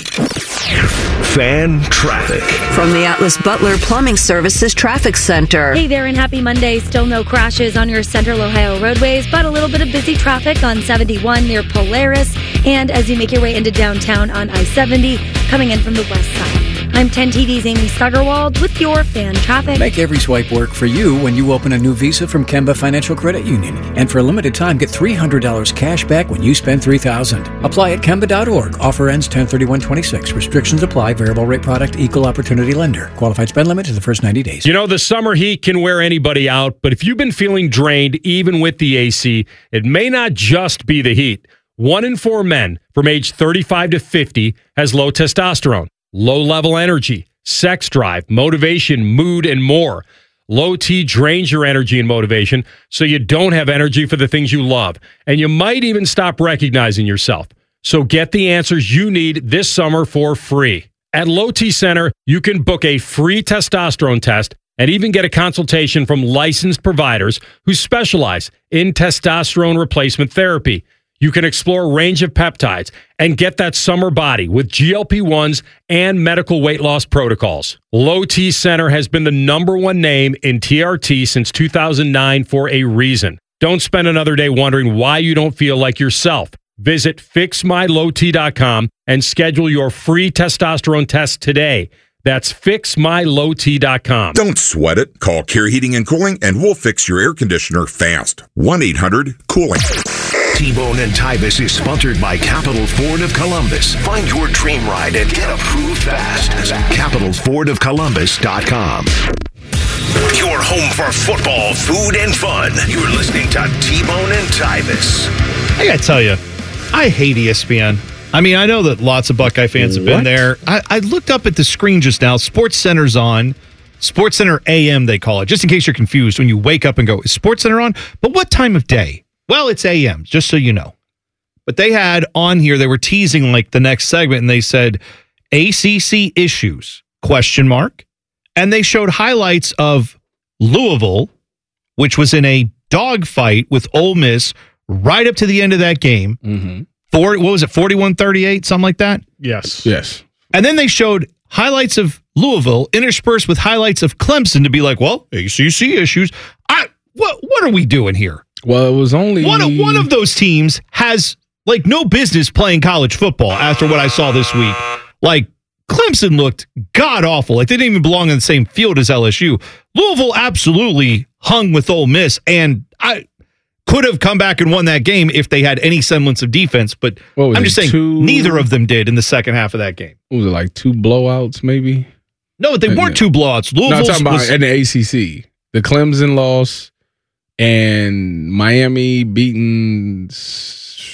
Fan traffic. From the Atlas Butler Plumbing Services Traffic Center. Hey there, and happy Monday. Still no crashes on your Central Ohio roadways, but a little bit of busy traffic on seventy-one near Polaris, and as you make your way into downtown on I seventy, coming in from the west side. I'm ten T V's Amy Stuggerwald with your fan traffic. Make every swipe work for you when you open a new Visa from Kemba Financial Credit Union. And for a limited time, get three hundred dollars cash back when you spend three thousand dollars. Apply at Kemba dot org. Offer ends ten thirty-one twenty-six. Restrictions apply. Variable rate product. Equal opportunity lender. Qualified spend limit to the first ninety days. You know, the summer heat can wear anybody out, but if you've been feeling drained, even with the A C, it may not just be the heat. One in four men from age thirty-five to fifty has low testosterone, low-level energy, sex drive, motivation, mood, and more. Low T drains your energy and motivation, so you don't have energy for the things you love, and you might even stop recognizing yourself. So get the answers you need this summer for free. At Low T Center, you can book a free testosterone test and even get a consultation from licensed providers who specialize in testosterone replacement therapy. You can explore a range of peptides and get that summer body with G L P ones and medical weight loss protocols. Low T Center has been the number one name in T R T since two thousand nine for a reason. Don't spend another day wondering why you don't feel like yourself. Visit fix my low t dot com and schedule your free testosterone test today. That's fix my low t dot com. Don't sweat it. Call Care Heating and Cooling and we'll fix your air conditioner fast. one eight hundred cooling. T-Bone and Tyvis is sponsored by Capital Ford of Columbus. Find your dream ride and get approved fast at capital ford of columbus dot com. Your home for football, food, and fun. You're listening to T-Bone and Tyvis. I got to tell you, I hate E S P N. I mean, I know that lots of Buckeye fans have been What? there. I, I looked up at the screen just now. Sports Center's on. Sports Center A M, they call it, just in case you're confused when you wake up and go, is Sports Center on? But what time of day? Well, it's A M, just so you know. But they had on here, they were teasing like the next segment, and they said, A C C issues, question mark. And they showed highlights of Louisville, which was in a dogfight with Ole Miss right up to the end of that game. Mm-hmm. Four, what was it, forty-one thirty-eight, something like that? Yes. Yes. And then they showed highlights of Louisville interspersed with highlights of Clemson to be like, well, A C C issues. I what what are we doing here? Well, it was only One of, one of those teams has like no business playing college football after what I saw this week. Like Clemson looked god awful. Like they didn't even belong in the same field as L S U. Louisville absolutely hung with Ole Miss, and I could have come back and won that game if they had any semblance of defense. But What was I'm it, just saying, two- neither of them did in the second half of that game. What was it, like two blowouts maybe? No, they weren't two blowouts. No, I'm Louisville talking about was in the A C C. The Clemson loss and Miami beating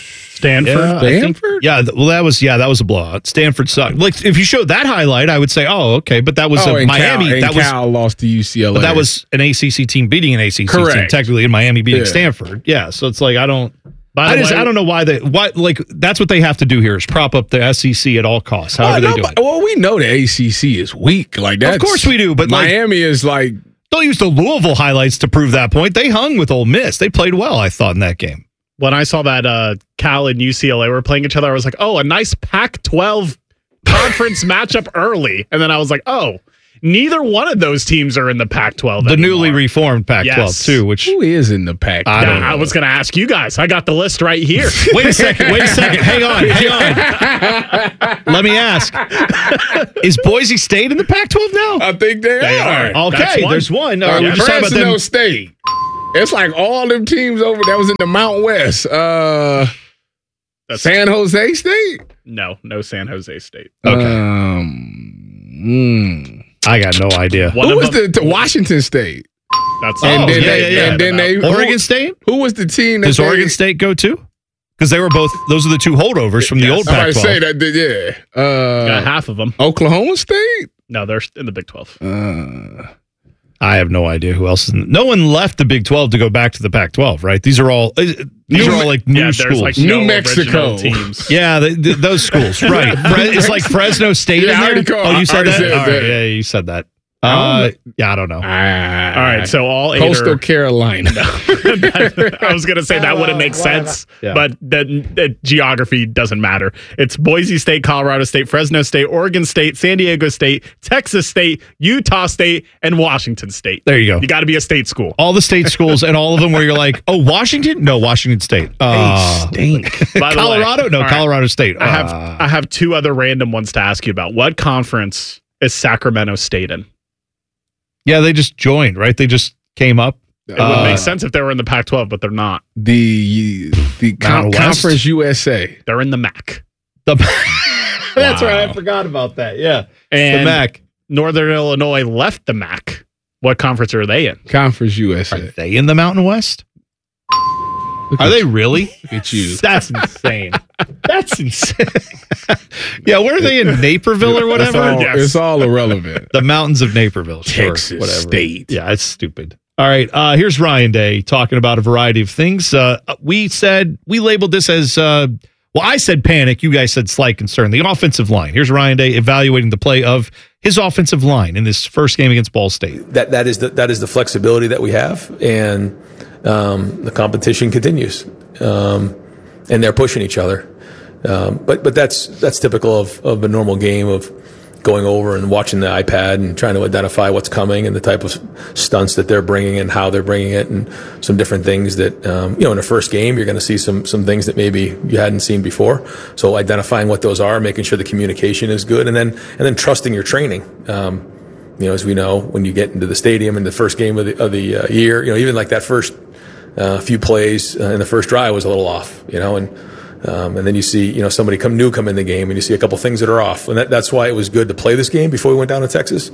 Stanford. Yeah, Stanford. Yeah, th- well, that was yeah, that was a blowout. Stanford sucked. Like if you showed that highlight, I would say, oh, okay, but that was oh, a and Miami. Cal, and that was Cal lost to U C L A. But that was an A C C team beating an A C C Correct. team, technically, in Miami beating Yeah. Stanford. Yeah, so it's like I don't. By I the just way- I don't know why they why like that's what they have to do here is prop up the S E C at all costs. However Oh, they no, do but- it. Well, we know the A C C is weak. Like that. Of course we do, but like- Miami is like. Don't use the Louisville highlights to prove that point. They hung with Ole Miss. They played well, I thought, in that game. When I saw that uh, Cal and U C L A were playing each other, I was like, oh, a nice Pac twelve conference matchup early. And then I was like, oh, neither one of those teams are in the Pac twelve The anymore. newly reformed Pac twelve Yes. too, which Who is in the Pac? I don't Yeah, I know. was going to ask you guys. I got the list right here. Wait a second. Wait a second. Hang on. Hang on. Let me ask: is Boise State in the Pac twelve now? I think they, They are. are. Okay, That's one. there's one. All Uh, right, we're just talking about Fresno them. State. It's like all them teams over that was in the Mountain West. Uh, That's- San Jose State. No, no San Jose State. Okay. Um, mm. I got no idea. One Who of was them- the, the Washington State? That's And Oh, then yeah, they, yeah, yeah. and then they Oregon who, State. Who was the team? That Does they, Oregon State go too? Because they were both. Those are the two holdovers from the old I Pac might twelve. say that. they- Yeah. Uh, got half of them. Oklahoma State. No, they're in the Big twelve. Uh, I have no idea who else is. In, no one left the Big twelve to go back to the Pac twelve, right? These are all. uh, These New are all like Yeah, new there's schools. like New no Mexico. original teams. Yeah, the, the, those schools, right? Fre- it's like Fresno State. Yeah, in I there? already called- Oh, you said I already that. said All right, that. yeah, you said that. I Uh, don't yeah, I don't know. all All right, so all eight Coastal are, Carolina. I was going to say that wouldn't make sense, Yeah. but the, the geography doesn't matter. It's Boise State, Colorado State, Fresno State, Oregon State, San Diego State, Texas State, Utah State, and Washington State. There you go. You got to be a state school. All the state schools and all of them where you're like, oh, Washington? No, Washington State. Uh, Stink. By the way, Colorado? No, all right, Colorado State. I have Uh, I have two other random ones to ask you about. What conference is Sacramento State in? yeah, they just joined, right? They just came up. It would Uh, make sense if they were in the Pac twelve, but they're not. The the com- Mountain West? Conference U S A. They're in the M A C. The, That's Wow. right. I forgot about that. Yeah. And the M A C. Northern Illinois left the M A C. What conference are they in? Conference U S Are A. they in the Mountain West? Look Are at they you. really? Look at you. That's insane. That's insane. Yeah, where are they in Naperville or It's whatever? all, Yes. it's all irrelevant. The mountains of Naperville. Sure, Texas whatever. State. Yeah, it's stupid. All right, uh, here's Ryan Day talking about a variety of things. Uh, we said, we labeled this as, uh, well, I said panic. You guys said slight concern. The offensive line. Here's Ryan Day evaluating the play of his offensive line in this first game against Ball State. That that is the that is the flexibility that we have, and um, the competition continues, um, and they're pushing each other. Um, but but that's that's typical of of a normal game of going over and watching the iPad and trying to identify what's coming and the type of stunts that they're bringing and how they're bringing it, and some different things that um, you know in the first game you're going to see some some things that maybe you hadn't seen before. So identifying what those are, making sure the communication is good, and then and then trusting your training. Um, you know, as we know, when you get into the stadium in the first game of the of the uh, year, you know, even like that first uh, few plays uh, in the first drive was a little off. You know, and Um, and then you see, you know, somebody come new come in the game, and you see a couple things that are off, and that, that's why it was good to play this game before we went down to Texas.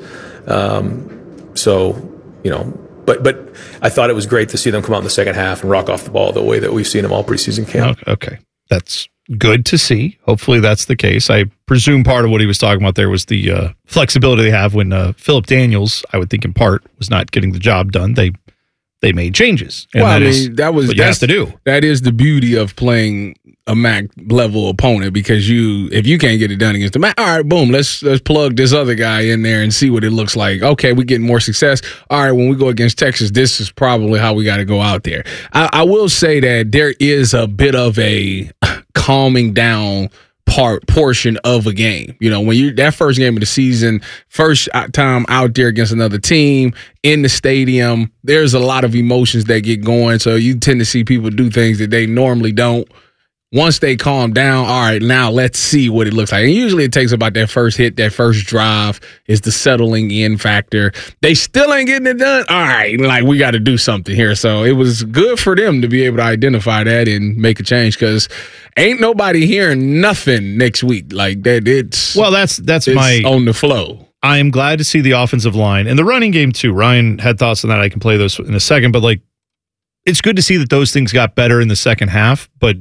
Um, so, you know, but but I thought it was great to see them come out in the second half and rock off the ball the way that we've seen them all preseason camp. Okay, that's good to see. Hopefully, that's the case. I presume part of what he was talking about there was the uh, flexibility they have when uh, Philip Daniels, I would think in part, was not getting the job done. They they made changes. And well, that I is mean, that was what you have that's to do. That is the beauty of playing a M A C level opponent, because you, if you can't get it done against the M A C, all right, boom, let's let's plug this other guy in there and see what it looks like. Okay, we're getting more success. All right, when we go against Texas, this is probably how we got to go out there. I, I will say that there is a bit of a calming down part portion of a game. You know, when you that first game of the season, first time out there against another team in the stadium, there's a lot of emotions that get going. So you tend to see people do things that they normally don't. Once they calm down, all right, now let's see what it looks like. And usually it takes about that first hit, that first drive is the settling in factor. They still ain't getting it done. All right, like we got to do something here. So it was good for them to be able to identify that and make a change, because ain't nobody hearing nothing next week like that. It's well, that's that's it's my on the flow. I am glad to see the offensive line and the running game too. Ryan had thoughts on that. I can play those in a second, but like, it's good to see that those things got better in the second half. But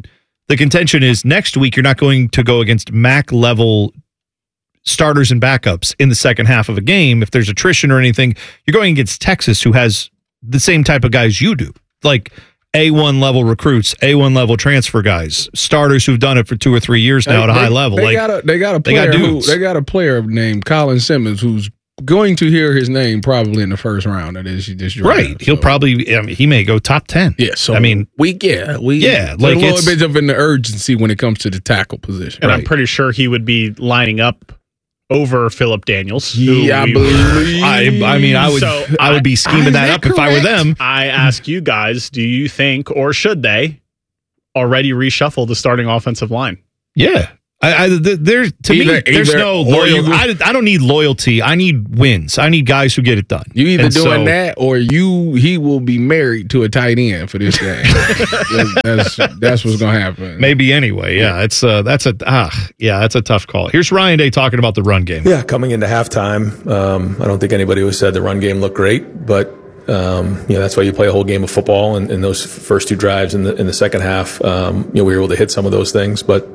The contention is next week you're not going to go against M A C level starters and backups in the second half of a game. If there's attrition or anything, you're going against Texas, who has the same type of guys you do, like A one level recruits, A one level transfer guys, starters who've done it for two or three years now they, at a high they, level. They like got a they got a they player got who, dudes. they got a player named Colin Simmons who's going to hear his name probably in the first round of this this draft. Right, he'll so. probably. I mean, he may go top ten. Yeah, so I mean, we yeah we yeah like like a little it's, bit of an urgency when it comes to the tackle position. And right. I'm pretty sure he would be lining up over Philip Daniels. Yeah, I we, believe. I, I mean, I would So I would be scheming that, that up if I were them. I ask you guys, do you think, or should they, already reshuffle the starting offensive line? Yeah. I, I there to Either- me, there's either- no or loyalty. you- I, I don't need loyalty. I need wins. I need guys who get it done. You either And doing so- that or you he will be married to a tight end for this game. that's, that's that's what's gonna happen. Maybe anyway. Yeah, it's uh, that's a ah, yeah, that's a tough call. Here's Ryan Day talking about the run game. Yeah, coming into halftime, um, I don't think anybody who said the run game looked great, but um, you know that's why you play a whole game of football. And, and those first two drives in the in the second half, um, you know, we were able to hit some of those things, but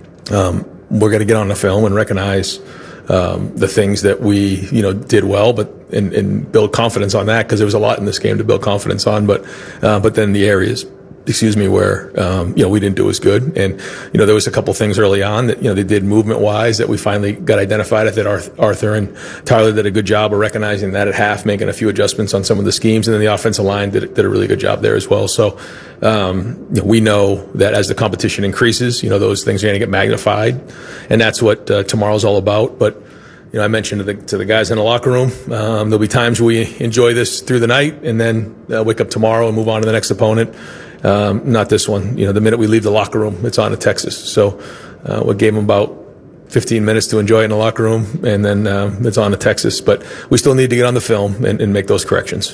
um, we're going to get on the film and recognize um, the things that we you know did well, but and, and build confidence on that, because there was a lot in this game to build confidence on. But uh, but then the areas. excuse me, where, um, you know, we didn't do as good. And, you know, there was a couple things early on that, you know, they did movement wise that we finally got identified. I think Arthur and Tyler did a good job of recognizing that at half, making a few adjustments on some of the schemes. And then the offensive line did, did a really good job there as well. So, um, you know, we know that as the competition increases, you know, those things are going to get magnified. And that's what uh, tomorrow's all about. But, you know, I mentioned to the, to the guys in the locker room, um, there'll be times we enjoy this through the night and then uh, wake up tomorrow and move on to the next opponent. Um, not this one. You know, the minute we leave the locker room, it's on to Texas. So uh, we gave them about fifteen minutes to enjoy it in the locker room, and then um, it's on to Texas. But we still need to get on the film and, and make those corrections.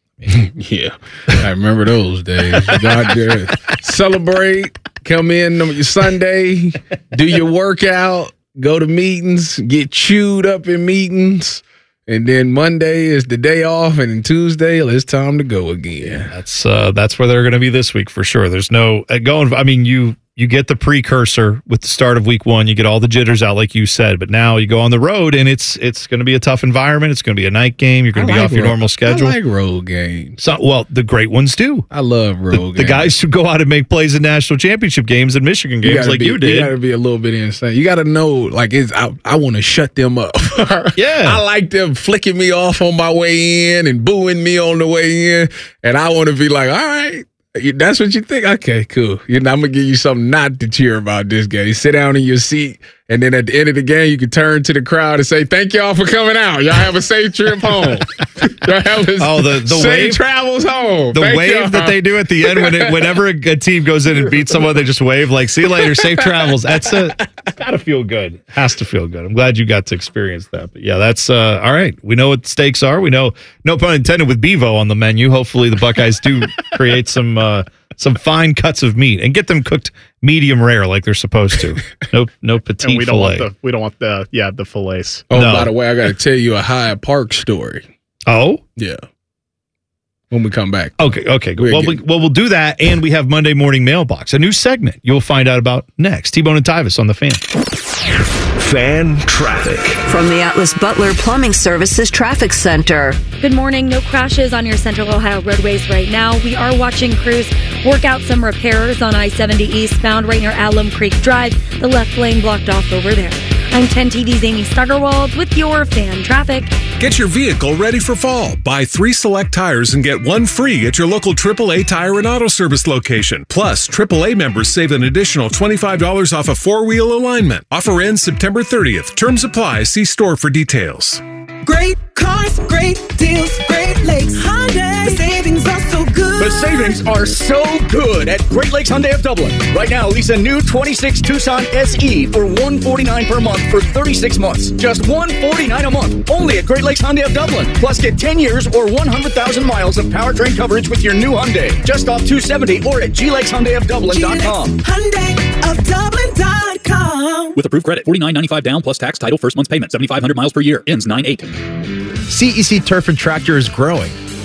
Yeah, I remember those days. You go out there, celebrate, come in on your Sunday, do your workout, go to meetings, get chewed up in meetings. And then Monday is the day off, and then Tuesday it's time to go again. That's uh, that's where they're going to be this week for sure. There's no uh, going. I mean, you you get the precursor with the start of week one. You get all the jitters out, like you said. But now you go on the road, and it's it's going to be a tough environment. It's going to be a night game. You're going to be like off your road, normal schedule. I like road games. So, well, the great ones do. I love road the, games. the guys who go out and make plays in national championship games and Michigan games, gotta like be, you did. You got to be a little bit insane. You got to know, like, it's, I, I want to shut them up. Yeah. I like them flicking me off on my way in and booing me on the way in. And I want to be like, all right, that's what you think? Okay, cool. You know, I'm going to give you something not to cheer about this game. Sit down in your seat. And then at the end of the game, you can turn to the crowd and say, thank y'all for coming out. Y'all have a safe trip home. Y'all have a Oh, the, the safe wave travels home. The Thank wave y'all. that they do at the end when it, whenever a, a team goes in and beats someone, they just wave like, see you later, safe travels. That's a, it's got to feel good. Has to feel good. I'm glad you got to experience that. But yeah, that's uh, all right. We know what the stakes are. We know, no pun intended, with Bevo on the menu. Hopefully the Buckeyes do create some uh, some fine cuts of meat and get them cooked medium rare like they're supposed to. No no petite And we don't fillet. want the we don't want the yeah the fillets. Oh, No. by the way, I got to tell you a Hyde Park story. Oh? Yeah. When we come back. Okay, okay. We'll Well, get- we, well, we'll do that, and we have Monday Morning Mailbox, a new segment you'll find out about next. T-Bone and Tyvis on the Fan. Fan traffic. From the Atlas Butler Plumbing Services Traffic Center. Good morning. No crashes on your Central Ohio roadways right now. We are watching crews work out some repairs on I seventy eastbound right near Alum Creek Drive. The left lane blocked off over there. I'm ten T V's Amy Stuggerwald with your fan traffic. Get your vehicle ready for fall. Buy three select tires and get one free at your local triple A Tire and Auto Service location. Plus, triple A members save an additional twenty-five dollars off a four-wheel alignment. Offer ends September thirtieth. Terms apply. See store for details. Great cars, great deals, Great Lakes Hyundai. The savings are so good. The savings are so good at Great Lakes Hyundai of Dublin. Right now, lease a new twenty-six Tucson S E for one hundred forty-nine dollars per month for thirty-six months. Just one hundred forty-nine dollars a month. Only at Great Lakes Hyundai of Dublin. Plus, get ten years or one hundred thousand miles of powertrain coverage with your new Hyundai. Just off two seventy or at G Lakes Hyundai of Dublin dot com. Hyundai of Dublin dot com. With approved credit, forty-nine ninety-five down plus tax, title, first month's payment, seventy-five hundred miles per year. Ends nine eight. C E C Turf and Tractor is growing.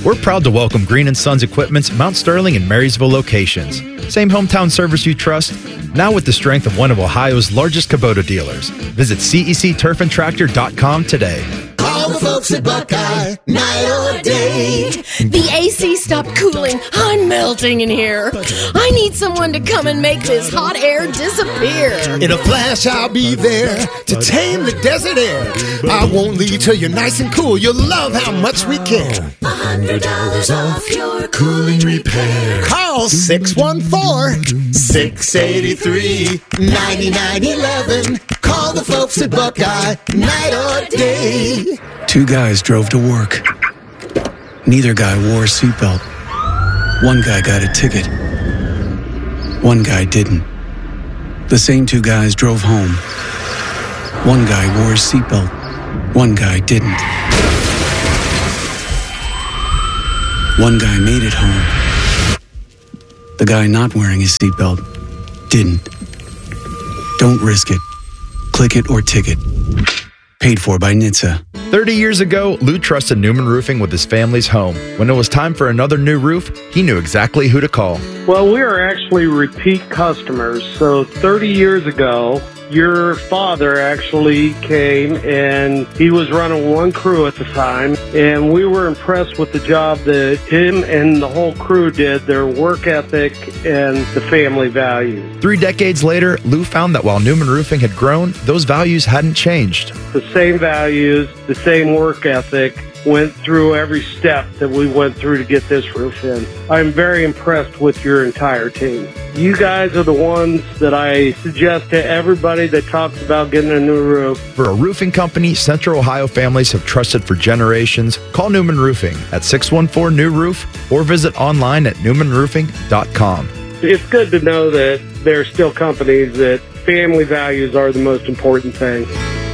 We're proud to welcome Green and Sons Equipment's Mount Sterling and Marysville locations. Same hometown service you trust, now with the strength of one of Ohio's largest Kubota dealers. Visit C E C turf and tractor dot com today. Call the folks at Buckeye, night or day. The A C stopped cooling. I'm melting in here. I need someone to come and make this hot air disappear. In a flash, I'll be there to tame the desert air. I won't leave till you're nice and cool. You'll love how much we care. A hundred dollars off your cooling repair. Call six one four, six eight three, nine nine one one. Call the folks at Buckeye, night or day. Two guys drove to work. Neither guy wore a seatbelt. One guy got a ticket. One guy didn't. The same two guys drove home. One guy wore a seatbelt. One guy didn't. One guy made it home. The guy not wearing his seatbelt didn't. Don't risk it. Click it or ticket. Paid for by N H T S A. thirty years ago, Lou trusted Newman Roofing with his family's home. When it was time for another new roof, he knew exactly who to call. Well, we are actually repeat customers. So thirty years ago, your father actually came and he was running one crew at the time. And we were impressed with the job that him and the whole crew did, their work ethic and the family values. Three decades later, Lou found that while Newman Roofing had grown, those values hadn't changed. The same values, the same work ethic, went through every step that we went through to get this roof in. I'm very impressed with your entire team. You guys are the ones that I suggest to everybody that talks about getting a new roof. For a roofing company Central Ohio families have trusted for generations, call Newman Roofing at six one four, new roof or visit online at newman roofing dot com. It's good to know that there are still companies that family values are the most important thing.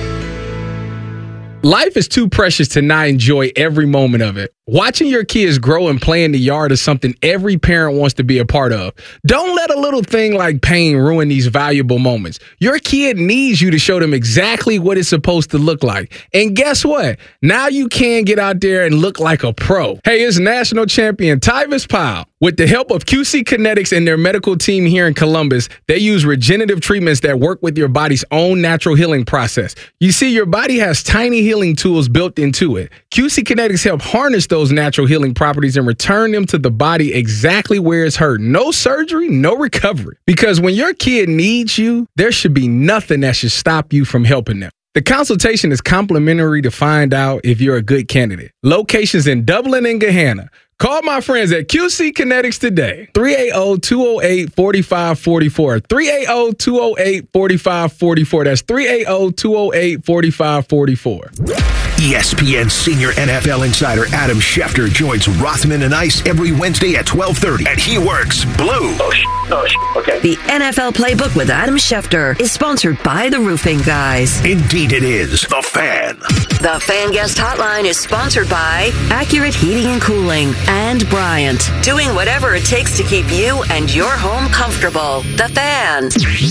Life is too precious to not enjoy every moment of it. Watching your kids grow and play in the yard is something every parent wants to be a part of. Don't let a little thing like pain ruin these valuable moments. Your kid needs you to show them exactly what it's supposed to look like. And guess what? Now you can get out there and look like a pro. Hey, it's national champion Tyvis Powell. With the help of Q C Kinetics and their medical team here in Columbus, they use regenerative treatments that work with your body's own natural healing process. You see, your body has tiny healing tools built into it. Q C Kinetics help harness those natural healing properties and return them to the body exactly where it's hurt. No surgery, no recovery. Because when your kid needs you, there should be nothing that should stop you from helping them. The consultation is complimentary to find out if you're a good candidate. Locations in Dublin and Gahanna. Call my friends at Q C Kinetics today. three eight zero, two zero eight, four five four four. three eight zero, two zero eight, four five four four. That's three eight zero, two zero eight, four five four four. E S P N senior N F L insider Adam Schefter joins Rothman and Ice every Wednesday at twelve thirty, and he works blue. Oh, sh- oh sh- okay. The N F L Playbook with Adam Schefter is sponsored by the Roofing Guys. Indeed it is. The Fan. The Fan Guest Hotline is sponsored by Accurate Heating and Cooling and Bryant. Doing whatever it takes to keep you and your home comfortable. The Fan.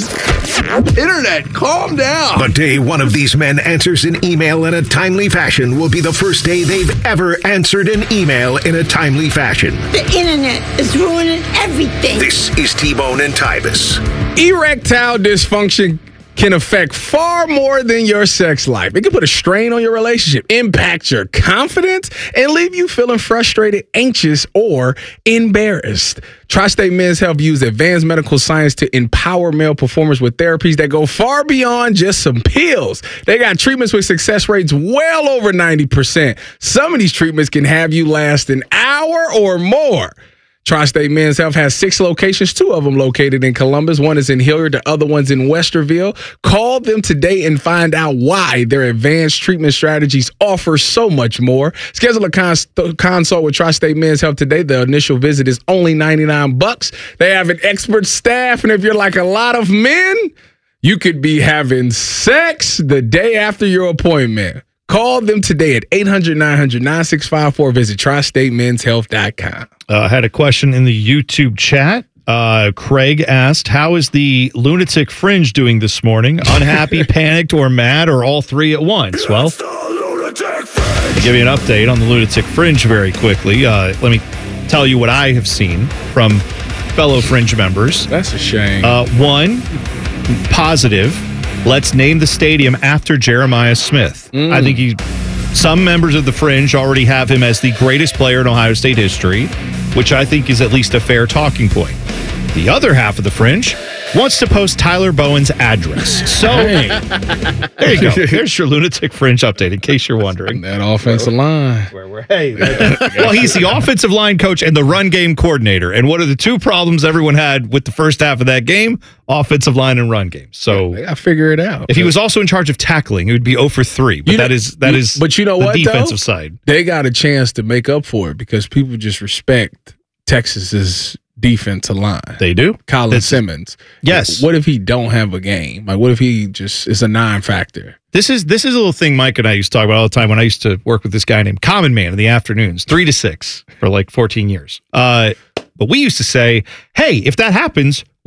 Internet, calm down. The day one of these men answers an email in a timely fashion will be the first day they've ever answered an email in a timely fashion. The internet is ruining everything. This is T-Bone and Tybus. Erectile dysfunction can affect far more than your sex life. It can put a strain on your relationship, impact your confidence, and leave you feeling frustrated, anxious, or embarrassed. Tri-State Men's Health use advanced medical science to empower male performers with therapies that go far beyond just some pills. They got treatments with success rates well over ninety percent. Some of these treatments can have you last an hour or more. Tri-State Men's Health has six locations, two of them located in Columbus. One is in Hilliard, the other one's in Westerville. Call them today and find out why their advanced treatment strategies offer so much more. Schedule a cons- consult with Tri-State Men's Health today. The initial visit is only ninety-nine bucks. They have an expert staff, and if you're like a lot of men, you could be having sex the day after your appointment. Call them today at eight hundred, nine hundred, nine six five four. Visit tri state men's health dot com. I uh, had a question in the YouTube chat. Uh, Craig asked, how is the lunatic fringe doing this morning? Unhappy, panicked, or mad, or all three at once? Well, Fringe. Give you an update on the Lunatic Fringe very quickly. Uh, let me tell you what I have seen from fellow Fringe members. That's a shame. Uh, one, positive. Let's name the stadium after Jeremiah Smith. Mm. I think he. Some members of the Fringe already have him as the greatest player in Ohio State history, which I think is at least a fair talking point. The other half of the Fringe wants to post Tyler Bowen's address. So Hey. there you go. There's your Lunatic Fringe update, in case you're wondering. That offensive line. Where we're hey, well, he's the offensive line coach and the run game coordinator. And what are the two problems everyone had with the first half of that game? Offensive line and run game. So I figure it out. if he was also in charge of tackling, it would be zero for three. But You know- that is that is but you know the what, defensive though? side. They got a chance to make up for it because people just respect Texas's defensive line. They do. Colin It's- Simmons. Yes. What if he don't have a game? Like, what if he just is a non-factor? This is this is a little thing Mike and I used to talk about all the time when I used to work with this guy named Common Man in the afternoons, three to six for like fourteen years. Uh, but we used to say, hey, if that happens,